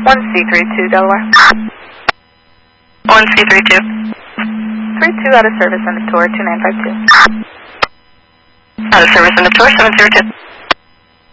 1C32, Delaware. 1C32. 32 out of service in the tour, 2952. Out of service in the tour, 702.